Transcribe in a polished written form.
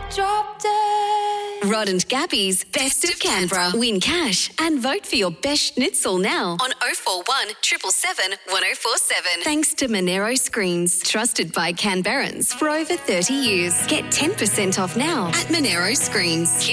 drop dead. Rod and Gabby's Best of Canberra. Win cash and vote for your best schnitzel now on 041 777 1047. Thanks to Monero Screens, trusted by Canberrans for over 30 years. Get 10% off now at Monero Screens.